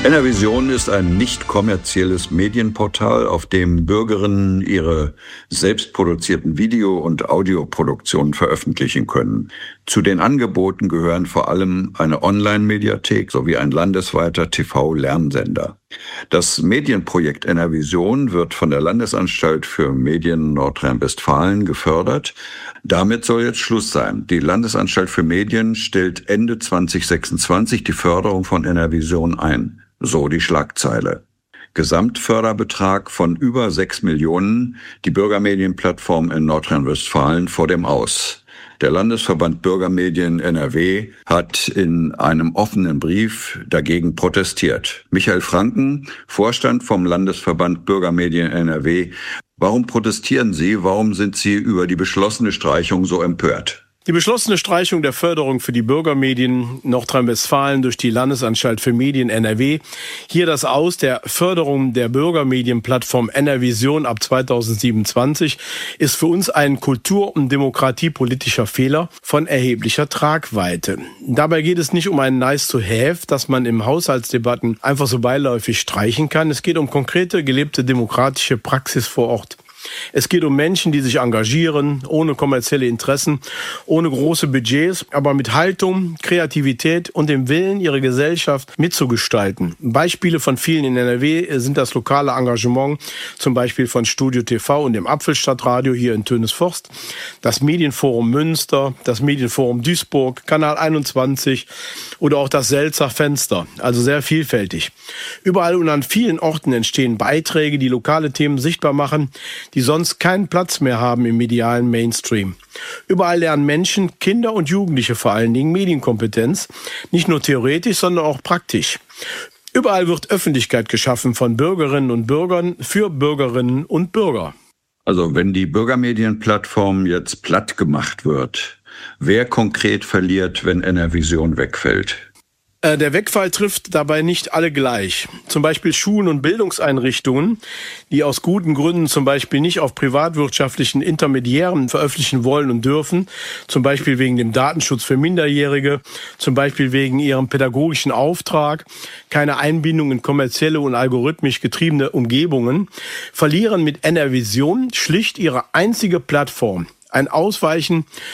NRVision ist ein nicht kommerzielles Medienportal, auf dem Bürgerinnen ihre selbst produzierten Video- und Audioproduktionen veröffentlichen können. Zu den Angeboten gehören vor allem eine Online-Mediathek sowie ein landesweiter TV-Lernsender. Das Medienprojekt NRVision wird von der Landesanstalt für Medien Nordrhein-Westfalen gefördert. Damit soll jetzt Schluss sein. Die Landesanstalt für Medien stellt Ende 2026 die Förderung von NRVision ein. So die Schlagzeile. Gesamtförderbetrag von über 6 Millionen, die Bürgermedienplattform in Nordrhein-Westfalen vor dem Aus. Der Landesverband Bürgermedien NRW hat in einem offenen Brief dagegen protestiert. Michael Franken, Vorstand vom Landesverband Bürgermedien NRW. Warum protestieren Sie? Warum sind Sie über die beschlossene Streichung so empört? Die beschlossene Streichung der Förderung für die Bürgermedien Nordrhein-Westfalen durch die Landesanstalt für Medien NRW, hier das Aus der Förderung der Bürgermedienplattform NRVision ab 2027, ist für uns ein kultur- und demokratiepolitischer Fehler von erheblicher Tragweite. Dabei geht es nicht um ein Nice-to-have, das man im Haushaltsdebatten einfach so beiläufig streichen kann. Es geht um konkrete, gelebte demokratische Praxis vor Ort. Es geht um Menschen, die sich engagieren, ohne kommerzielle Interessen, ohne große Budgets, aber mit Haltung, Kreativität und dem Willen, ihre Gesellschaft mitzugestalten. Beispiele von vielen in NRW sind das lokale Engagement, zum Beispiel von Studio TV und dem Apfelstadtradio hier in Tönisforst, das Medienforum Münster, das Medienforum Duisburg, Kanal 21 oder auch das Selzer Fenster, also sehr vielfältig. Überall und an vielen Orten entstehen Beiträge, die lokale Themen sichtbar machen, die sonst keinen Platz mehr haben im medialen Mainstream. Überall lernen Menschen, Kinder und Jugendliche vor allen Dingen Medienkompetenz, nicht nur theoretisch, sondern auch praktisch. Überall wird Öffentlichkeit geschaffen von Bürgerinnen und Bürgern für Bürgerinnen und Bürger. Also wenn die Bürgermedienplattform jetzt platt gemacht wird, wer konkret verliert, wenn NRVision wegfällt? Der Wegfall trifft dabei nicht alle gleich. Zum Beispiel Schulen und Bildungseinrichtungen, die aus guten Gründen zum Beispiel nicht auf privatwirtschaftlichen Intermediären veröffentlichen wollen und dürfen, zum Beispiel wegen dem Datenschutz für Minderjährige, zum Beispiel wegen ihrem pädagogischen Auftrag, keine Einbindung in kommerzielle und algorithmisch getriebene Umgebungen, verlieren mit NRVision schlicht ihre einzige Plattform. Ein Ausweichen